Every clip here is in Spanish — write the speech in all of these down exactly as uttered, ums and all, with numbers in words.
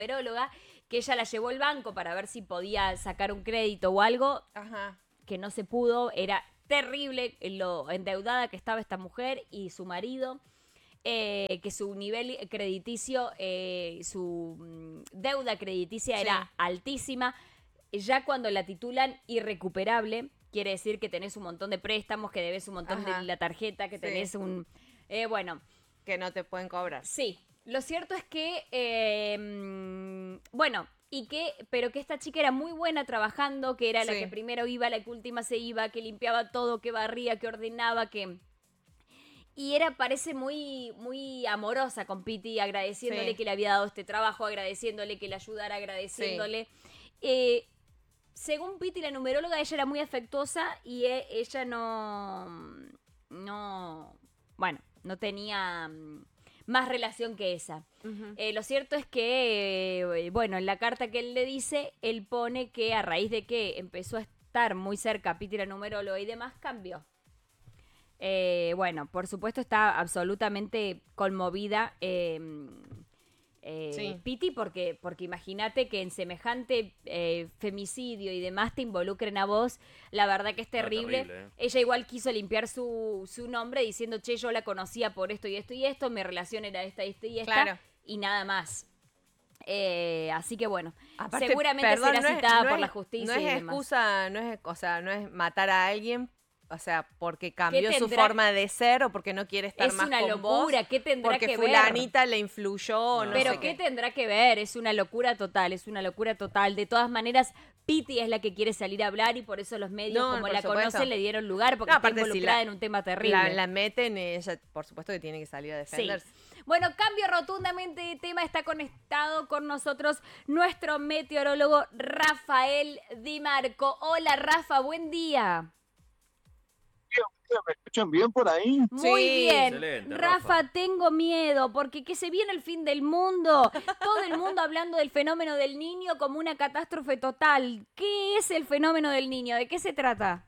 numeróloga, que ella la llevó al banco para ver si podía sacar un crédito o algo, Ajá. que no se pudo, era terrible lo endeudada que estaba esta mujer y su marido, eh, que su nivel crediticio, eh, su mm, deuda crediticia Sí. era altísima. Ya cuando la titulan irrecuperable, quiere decir que tenés un montón de préstamos, que debes un montón Ajá. de la tarjeta, que Sí. tenés un... eh, bueno, Que no te pueden cobrar. sí, lo cierto es que, eh, mm, bueno, y que, pero que esta chica era muy buena trabajando, que era la Sí. que primero iba, la que última se iba, que limpiaba todo, que barría, que ordenaba, que... Y era, parece, muy, muy amorosa con Piti, agradeciéndole Sí. que le había dado este trabajo, agradeciéndole que le ayudara, agradeciéndole. Eh, según Piti, la numeróloga, ella era muy afectuosa y e- ella no, no, bueno, no tenía mm, más relación que esa. Ujú. Eh, lo cierto es que, eh, bueno, en la carta que él le dice, él pone que a raíz de que empezó a estar muy cerca Piti, la numeróloga y demás, cambió. Eh, bueno, por supuesto está absolutamente conmovida eh, eh, Sí. Piti, porque, porque imagínate que en semejante eh, femicidio y demás te involucren a vos, la verdad que es terrible. No, terrible, ¿eh? Ella igual quiso limpiar su, su nombre diciendo, che, yo la conocía por esto y esto y esto, mi relación era esta, esta y esta, Claro. y nada más. Eh, así que bueno, Aparte, seguramente perdón, será no es- citada no por es- la justicia No y es demás. excusa, no es, o sea, no es matar a alguien, o sea, porque cambió su tendrá- forma de ser o porque no quiere estar Es más una con locura, vos, ¿qué tendrá porque que ver? fulanita le influyó o no, Pero sé ¿qué qué. tendrá que ver? Es una locura total, es una locura total. De todas maneras, Piti es la que quiere salir a hablar y por eso los medios, No, como por la supuesto. conocen, le dieron lugar porque No, está aparte, si involucrada la- en un tema La, terrible. la meten, ella, por supuesto que tiene que salir a Sí. defenderse. Bueno, cambio rotundamente de tema. Está conectado con nosotros nuestro meteorólogo Rafael Di Marco. Hola, Rafa, buen día. ¿Me escuchan bien por ahí? Muy Sí. bien. Excelente, Rafa, Rafa. tengo miedo porque que se viene el fin del mundo. Todo el mundo hablando del fenómeno del niño como una catástrofe total. ¿Qué es el fenómeno del niño? ¿De qué se trata?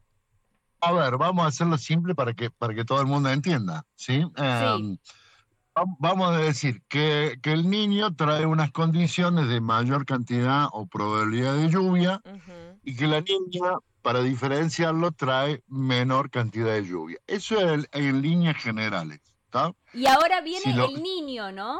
A ver, vamos a hacerlo simple para que, para que todo el mundo entienda, ¿sí? Sí. Em, vam- vamos a decir que, que el niño trae unas condiciones de mayor cantidad o probabilidad de lluvia Ujú. y que la niña, para diferenciarlo, trae menor cantidad de lluvia. Eso es el- en líneas generales, ¿está? Y ahora viene Si lo, el niño, ¿no?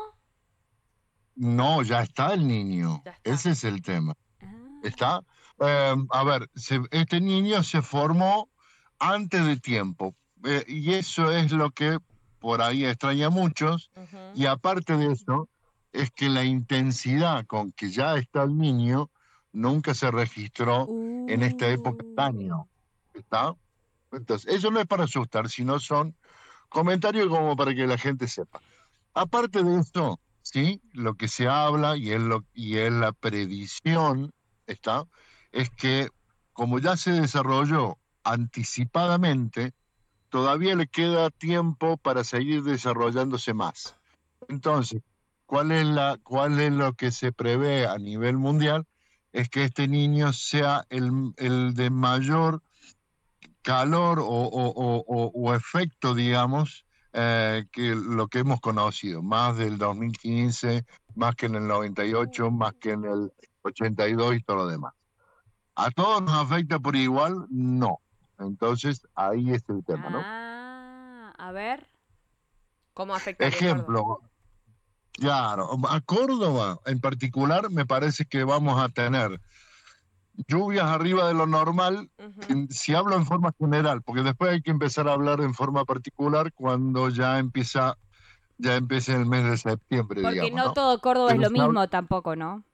no, ya está el niño, Ya está. ese es el tema. Ah. ¿Está? Eh, a ver, se- este niño se formó antes de tiempo, eh, y eso es lo que por ahí extraña a muchos, Ujú. y aparte de eso, es que la intensidad con que ya está el niño nunca se registró en esta época del año. ¿Está? Entonces, eso no es para asustar, sino son comentarios como para que la gente sepa. Aparte de esto, sí, lo que se habla y es, lo, y es la previsión, ¿está? Es que como ya se desarrolló anticipadamente, todavía le queda tiempo para seguir desarrollándose más. Entonces, ¿cuál es la, cuál es lo que se prevé a nivel mundial? Es que este niño sea el, el de mayor calor o, o, o, o, o efecto, digamos, eh, que lo que hemos conocido, más del dos mil quince, más que en el noventa y ocho, más que en el ochenta y dos y todo lo demás. ¿A todos nos afecta por igual? No. Entonces, ahí es el tema, ¿no? Ah, a ver. ¿Cómo afectaría a Córdoba? Ejemplo, claro, a Córdoba en particular me parece que vamos a tener lluvias arriba de lo normal, Ujú. en- si hablo en forma general, porque después hay que empezar a hablar en forma particular cuando ya empieza, ya empieza el mes de septiembre, Porque digamos, no ¿no? todo Córdoba es Pero lo si hablo- mismo tampoco, ¿no?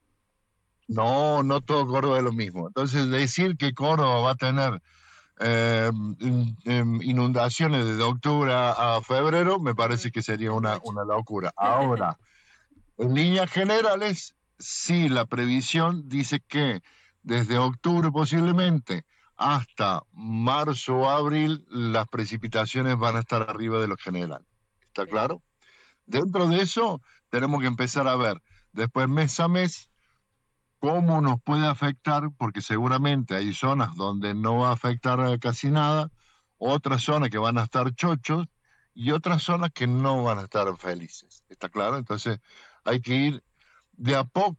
no, no todo Córdoba es lo mismo. Entonces, decir que Córdoba va a tener eh, in- em, inundaciones desde octubre a, a febrero, me parece que sería Es una, mucho. una locura. Ahora, en líneas generales, sí, la previsión dice que desde octubre posiblemente hasta marzo o abril las precipitaciones van a estar arriba de lo general. ¿Está Bien. claro? Dentro de eso tenemos que empezar a ver después mes a mes cómo nos puede afectar, porque seguramente hay zonas donde no va a afectar eh, casi nada, otras zonas que van a estar chochos y otras zonas que no van a estar felices. ¿Está claro? Entonces hay que ir de a poco